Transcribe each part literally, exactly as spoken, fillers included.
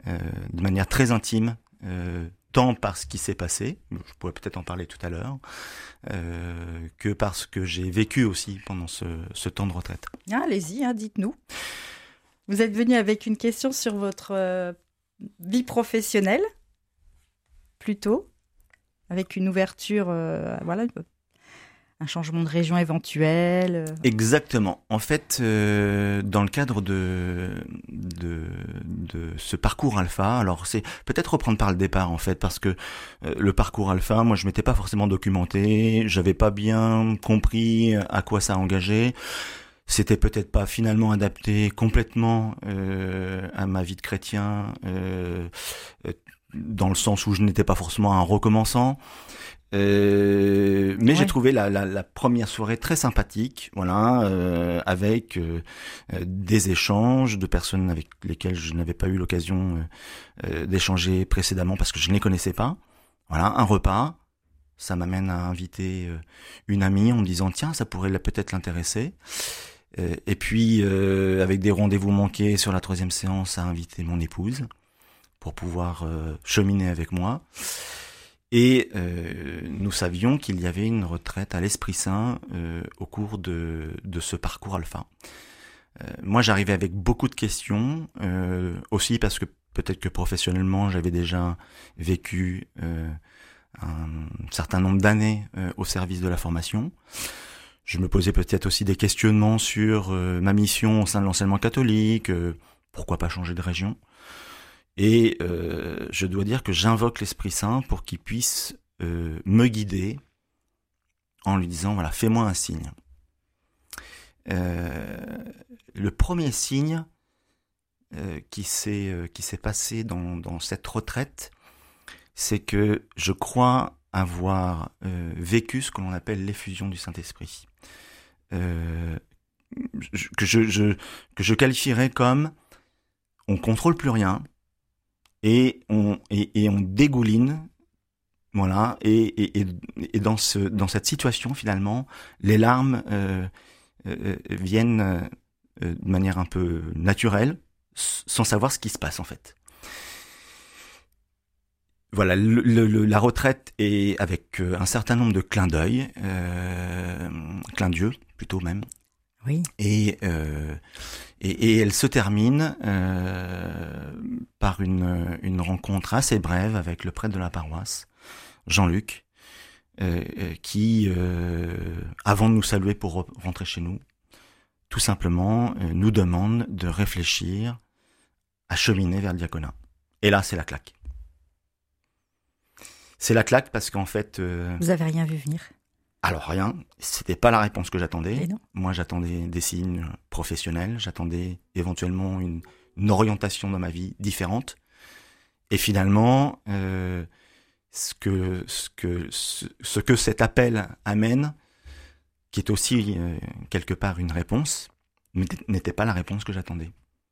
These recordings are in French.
euh, de manière très intime, euh, tant par ce qui s'est passé, je pourrais peut-être en parler tout à l'heure, euh, que parce que j'ai vécu aussi pendant ce, ce temps de retraite. Ah, allez-y, hein, dites-nous. Vous êtes venu avec une question sur votre euh, vie professionnelle, plutôt, avec une ouverture, euh, voilà, un changement de région éventuel. Euh. Exactement. En fait, euh, dans le cadre de, de de ce parcours alpha, alors c'est peut-être reprendre par le départ en fait, parce que euh, le parcours alpha, moi je m'étais pas forcément documenté, j'avais pas bien compris à quoi ça engageait. C'était peut-être pas finalement adapté complètement euh, à ma vie de chrétien, euh, euh, dans le sens où je n'étais pas forcément un recommençant. Euh, mais ouais. J'ai trouvé la, la, la première soirée très sympathique, voilà, euh, avec euh, des échanges de personnes avec lesquelles je n'avais pas eu l'occasion euh, d'échanger précédemment parce que je ne les connaissais pas. Voilà, un repas, ça m'amène à inviter euh, une amie en me disant tiens, ça pourrait peut-être l'intéresser. Euh, et puis euh, avec des rendez-vous manqués sur la troisième séance, à inviter mon épouse pour pouvoir euh, cheminer avec moi. Et euh, nous savions qu'il y avait une retraite à l'Esprit Saint euh, au cours de, de ce parcours alpha. Euh, moi, j'arrivais avec beaucoup de questions, euh, aussi parce que peut-être que professionnellement, j'avais déjà vécu euh, un certain nombre d'années euh, au service de la formation. Je me posais peut-être aussi des questionnements sur euh, ma mission au sein de l'enseignement catholique, euh, pourquoi pas changer de région. Et euh, je dois dire que j'invoque l'Esprit Saint pour qu'il puisse euh, me guider en lui disant, voilà, fais-moi un signe. Euh, le premier signe euh, qui s'est euh, qui s'est passé dans, dans cette retraite, c'est que je crois avoir euh, vécu ce que l'on appelle l'effusion du Saint-Esprit. Euh, que, je, je, que je qualifierais comme on contrôle plus rien, Et on, et, et on dégouline, voilà, et, et, et dans, ce, dans cette situation, finalement, les larmes euh, euh, viennent euh, de manière un peu naturelle, sans savoir ce qui se passe, en fait. Voilà, le, le, la retraite est avec un certain nombre de clins d'œil, euh, clins d'yeux, plutôt même. Oui. Et, euh, et, et elle se termine euh, par une, une rencontre assez brève avec le prêtre de la paroisse, Jean-Luc, euh, qui, euh, avant de nous saluer pour rentrer chez nous, tout simplement euh, nous demande de réfléchir à cheminer vers le diaconat. Et là, c'est la claque. C'est la claque parce qu'en fait... Euh, Vous avez rien vu venir ? Alors rien, c'était pas la réponse que j'attendais. Moi, j'attendais des signes professionnels, j'attendais éventuellement une, une orientation dans ma vie différente. Et finalement, euh, ce que ce que ce, ce que cet appel amène, qui est aussi euh, quelque part une réponse, n'était pas la réponse que j'attendais.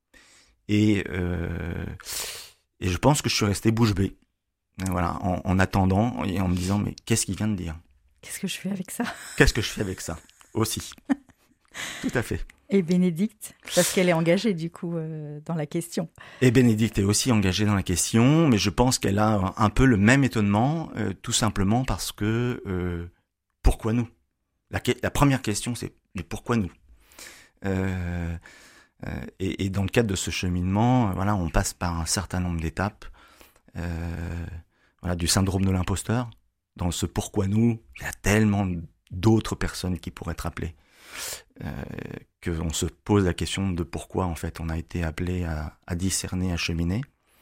Et euh, et je pense que je suis resté bouche bée, voilà, en, en attendant et en me disant mais qu'est-ce qu'il vient de dire ? Qu'est-ce que je fais avec ça ? Qu'est-ce que je fais avec ça ? Aussi. Tout à fait. Et Bénédicte, parce qu'elle est engagée du coup euh, dans la question. Et Bénédicte est aussi engagée dans la question, mais je pense qu'elle a un peu le même étonnement, euh, tout simplement parce que euh, pourquoi nous ? la, la première question, c'est mais pourquoi nous ? euh, euh, et, et dans le cadre de ce cheminement, euh, voilà, on passe par un certain nombre d'étapes, euh, voilà, du syndrome de l'imposteur. Dans ce pourquoi nous, il y a tellement d'autres personnes qui pourraient être appelées, euh, qu'on se pose la question de pourquoi en fait on a été appelé à, à discerner, à cheminer.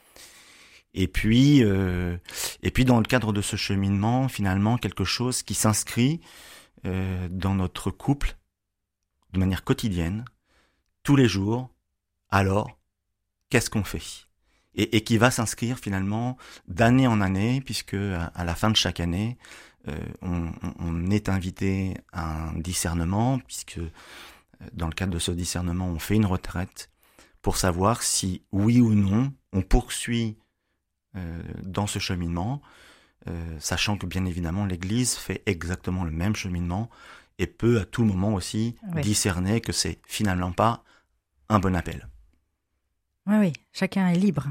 Et puis, euh, et puis dans le cadre de ce cheminement, finalement quelque chose qui s'inscrit euh, dans notre couple de manière quotidienne, tous les jours. Alors, qu'est-ce qu'on fait ? Et, et qui va s'inscrire finalement d'année en année, puisque à, à la fin de chaque année, euh, on, on est invité à un discernement, puisque dans le cadre de ce discernement, on fait une retraite pour savoir si, oui ou non, on poursuit euh, dans ce cheminement, euh, sachant que bien évidemment l'Église fait exactement le même cheminement et peut à tout moment aussi oui. discerner que c'est finalement pas un bon appel. Oui, oui, chacun est libre.